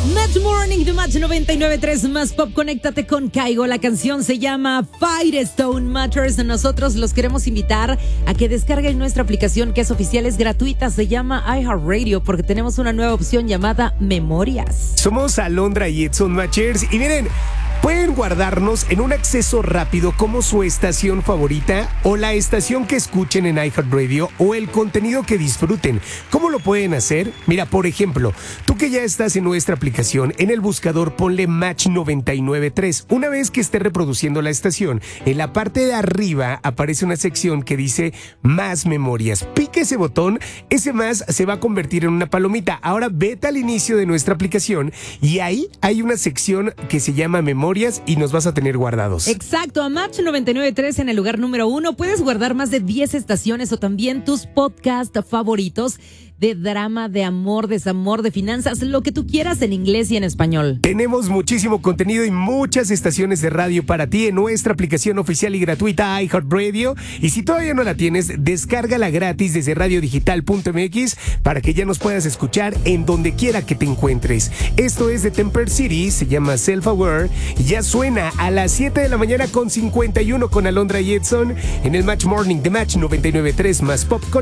Match Morning de Match 99.3 más Pop. Conéctate con Kaigo. La canción se llama Firestone Matters. Nosotros los queremos invitar a que descarguen nuestra aplicación, que es oficial, es gratuita. Se llama iHeartRadio porque tenemos una nueva opción llamada Memorias. Somos Alondra y Edson Matchers y miren, pueden guardarnos en un acceso rápido como su estación favorita o la estación que escuchen en iHeartRadio o el contenido que disfruten. ¿Cómo lo pueden hacer? Mira, por ejemplo, tú que ya estás en nuestra aplicación, en el buscador ponle Match 99.3. Una vez que esté reproduciendo la estación, en la parte de arriba aparece una sección que dice Más Memorias. Pica ese botón, ese más se va a convertir en una palomita. Ahora vete al inicio de nuestra aplicación y ahí hay una sección que se llama Memorias y nos vas a tener guardados. Exacto, a Match 99.3 en el lugar número 1. Puedes guardar más de 10 estaciones o también tus podcasts favoritos de drama, de amor, desamor, de finanzas, lo que tú quieras en inglés y en español. Tenemos muchísimo contenido y muchas estaciones de radio para ti en nuestra aplicación oficial y gratuita iHeartRadio. Y si todavía no la tienes, descárgala gratis desde radiodigital.mx para que ya nos puedas escuchar en donde quiera que te encuentres. Esto es de Temper City, se llama Self Aware. Ya suena a las 7 de la mañana con 51 con Alondra y Edson en el Match Morning de Match 99.3 más Pop.